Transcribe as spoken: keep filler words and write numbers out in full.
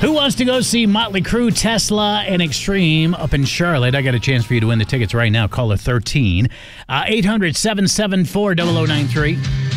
Who wants to go see Motley Crue, Tesla, and Extreme up in Charlotte? I got a chance for you to win the tickets right now. Caller thirteen, uh, eight hundred, seven seven four, zero zero nine three.